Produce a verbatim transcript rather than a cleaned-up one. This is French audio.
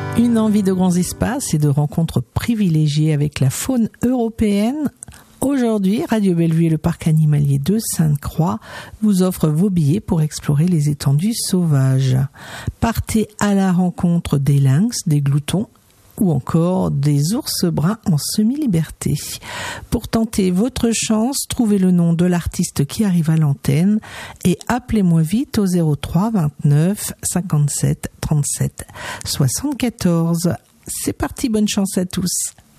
Une envie de grands espaces et de rencontres privilégiées avec la faune européenne. Aujourd'hui, Radio Bellevue et le parc animalier de Sainte-Croix vous offrent vos billets pour explorer les étendues sauvages. Partez à la rencontre des lynx, des gloutons ou encore des ours bruns en semi-liberté. Pour tenter votre chance, trouvez le nom de l'artiste qui arrive à l'antenne et appelez-moi vite au zéro trois vingt-neuf cinquante-sept trente-sept soixante-quatorze. C'est parti, bonne chance à tous.